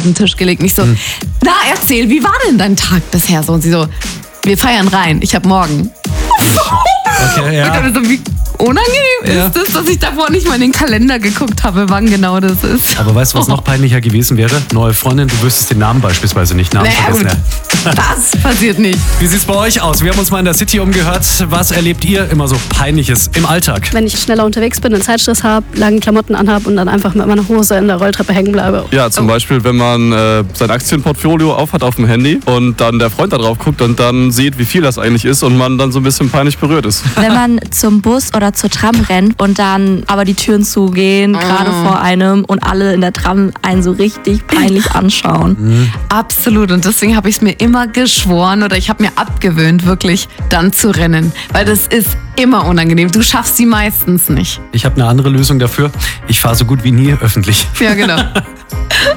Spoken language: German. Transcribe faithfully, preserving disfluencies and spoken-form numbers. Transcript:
den Tisch gelegt. Und ich so, hm. na erzähl, wie war denn dein Tag bisher so? Und sie so, wir feiern rein, ich hab morgen. Okay, ja. Und dann so, wie unangenehm ja. ist es, dass ich davor nicht mal in den Kalender geguckt habe, wann genau das ist. Aber weißt du, was oh. noch peinlicher gewesen wäre? Neue Freundin, du wüsstest den Namen beispielsweise nicht. Namen naja, vergessen. Gut. Das passiert nicht. Wie sieht's bei euch aus? Wir haben uns mal in der City umgehört. Was erlebt ihr immer so Peinliches im Alltag? Wenn ich schneller unterwegs bin, einen Zeitstress habe, lange Klamotten anhabe und dann einfach mit meiner Hose in der Rolltreppe hängen bleibe. Ja, zum oh. Beispiel, wenn man äh, sein Aktienportfolio aufhat auf dem Handy und dann der Freund da drauf guckt und dann sieht, wie viel das eigentlich ist und man dann so ein bisschen peinlich berührt ist. Wenn man zum Bus oder zur Tram rennt und dann aber die Türen zugehen, oh. gerade vor einem und alle in der Tram einen so richtig peinlich anschauen. Mhm. Absolut, und deswegen habe ich es mir immer geschworen oder ich habe mir abgewöhnt, wirklich dann zu rennen, weil das ist immer unangenehm. Du schaffst sie meistens nicht. Ich habe eine andere Lösung dafür. Ich fahre so gut wie nie öffentlich. Ja, genau.